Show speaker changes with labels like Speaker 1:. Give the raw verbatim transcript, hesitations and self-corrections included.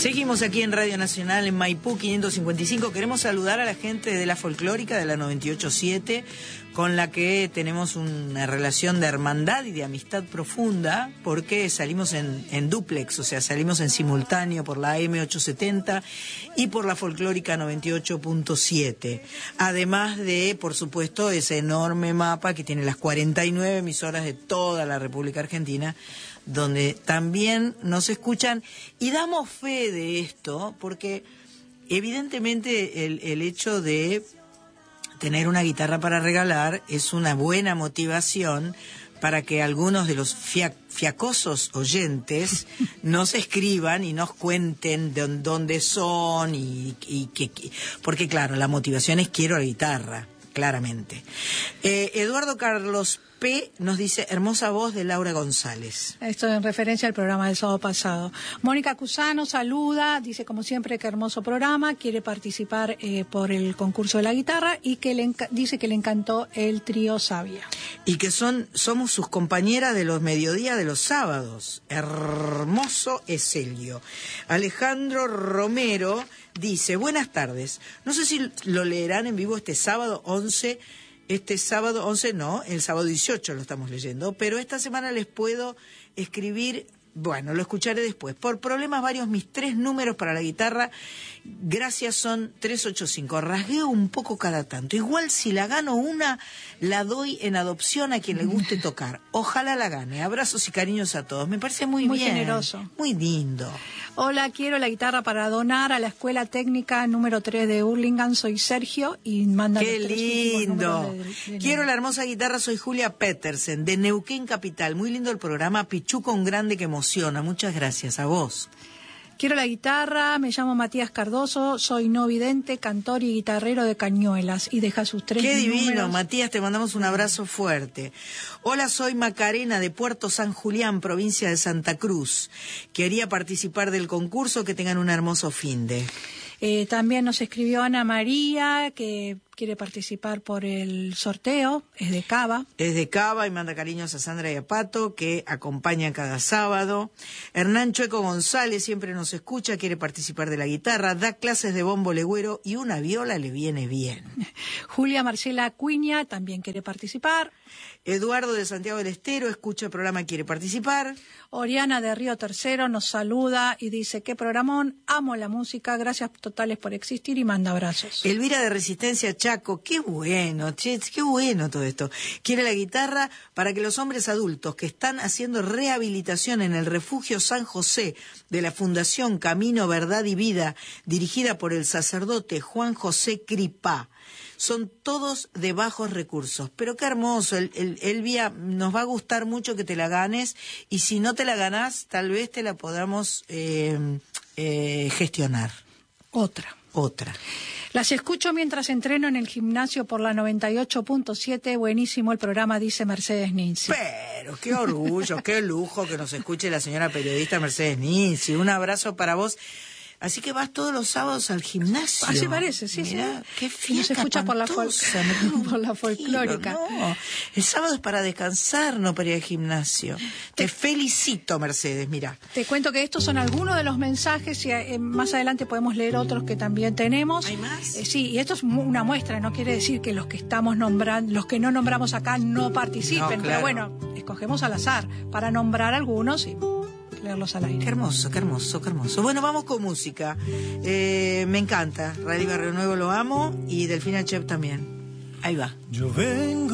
Speaker 1: Seguimos aquí en Radio Nacional en Maipú quinientos cincuenta y cinco. Queremos saludar a la gente de la folclórica de la noventa y ocho punto siete, con la que tenemos una relación de hermandad y de amistad profunda, porque salimos en, en dúplex, o sea, salimos en simultáneo por la A M ochocientos setenta y por la folclórica noventa y ocho punto siete. Además de, por supuesto, ese enorme mapa que tiene las cuarenta y nueve emisoras de toda la República Argentina, donde también nos escuchan, y damos fe de esto, porque evidentemente el, el hecho de tener una guitarra para regalar es una buena motivación para que algunos de los fia, fiacosos oyentes nos escriban y nos cuenten de dónde son, y, y que, porque claro, la motivación es quiero la guitarra, claramente. Eh, Eduardo Carlos P. nos dice, hermosa voz de Laura González.
Speaker 2: Esto en referencia al programa del sábado pasado. Mónica Cusano saluda, dice como siempre que hermoso programa, quiere participar eh, por el concurso de la guitarra y que le dice que le encantó el trío Sabia.
Speaker 1: Y que son somos sus compañeras de los mediodías de los sábados. Hermoso Eselio. Alejandro Romero dice, buenas tardes. No sé si lo leerán en vivo este sábado once. Este sábado once no, el sábado dieciocho lo estamos leyendo, pero esta semana les puedo escribir, bueno, lo escucharé después. Por problemas varios, mis tres números para la guitarra, gracias, son tres ocho cinco. Rasgueo un poco cada tanto. Igual si la gano una, la doy en adopción a quien le guste tocar. Ojalá la gane. Abrazos y cariños a todos. Me parece muy,
Speaker 2: muy
Speaker 1: bien. Muy
Speaker 2: generoso.
Speaker 1: Muy lindo.
Speaker 2: Hola, quiero la guitarra para donar a la Escuela Técnica número tres de Hurlingham. Soy Sergio y manda.
Speaker 1: ¡Qué lindo! De, de quiero la hermosa guitarra, soy Julia Petersen, de Neuquén Capital. Muy lindo el programa, Pichuco un grande que emociona. Muchas gracias, a vos.
Speaker 2: Quiero la guitarra, me llamo Matías Cardoso, soy no vidente, cantor y guitarrero de Cañuelas, y deja sus tres
Speaker 1: números. Qué divino,
Speaker 2: números.
Speaker 1: Matías, te mandamos un abrazo fuerte. Hola, soy Macarena de Puerto San Julián, provincia de Santa Cruz. Quería participar del concurso, que tengan un hermoso finde.
Speaker 2: Eh, también nos escribió Ana María, que quiere participar por el sorteo, es de Cava.
Speaker 1: Es de Cava y manda cariños a Sandra y a Pato, que acompañan cada sábado. Hernán Chueco González siempre nos escucha, quiere participar de la guitarra, da clases de bombo legüero y una viola le viene bien.
Speaker 2: Julia Marcela Cuña también quiere participar.
Speaker 1: Eduardo de Santiago del Estero escucha el programa, quiere participar.
Speaker 2: Oriana de Río Tercero nos saluda y dice, qué programón, amo la música, gracias totales por existir, y manda abrazos.
Speaker 1: Elvira de Resistencia Chaco, qué bueno, che, qué bueno todo esto. Quiere la guitarra para que los hombres adultos que están haciendo rehabilitación en el Refugio San José de la Fundación Camino, Verdad y Vida, dirigida por el sacerdote Juan José Cripá, son todos de bajos recursos. Pero qué hermoso, el, el, Elvia, nos va a gustar mucho que te la ganes, y si no te la ganás, tal vez te la podamos eh, eh, gestionar.
Speaker 2: Otra.
Speaker 1: Otra.
Speaker 2: Las escucho mientras entreno en el gimnasio por la noventa y ocho punto siete. Buenísimo el programa, dice Mercedes Ninzi.
Speaker 1: Pero qué orgullo, qué lujo que nos escuche la señora periodista Mercedes Ninzi. Un abrazo para vos. Así que vas todos los sábados al gimnasio.
Speaker 2: Así parece, sí,
Speaker 1: Mirá,
Speaker 2: sí.
Speaker 1: Qué fiesta.
Speaker 2: Nos escucha por la, fol por la folclórica.
Speaker 1: No, el sábado es para descansar, no para ir al gimnasio. Te, Te felicito, Mercedes, mira.
Speaker 2: Te cuento que estos son algunos de los mensajes, y eh, más adelante podemos leer otros que también tenemos.
Speaker 1: ¿Hay más?
Speaker 2: Eh, sí, y esto es una muestra, no quiere decir que los que estamos nombrando, los que no nombramos acá no participen,
Speaker 1: no, claro.
Speaker 2: Pero bueno, escogemos al azar para nombrar algunos y leerlos al aire.
Speaker 1: Qué hermoso, qué hermoso, qué hermoso. Bueno, vamos con música. Eh, me encanta. Radio Barrio Nuevo lo amo, y Delfina Chep también. Ahí va.
Speaker 3: Yo vengo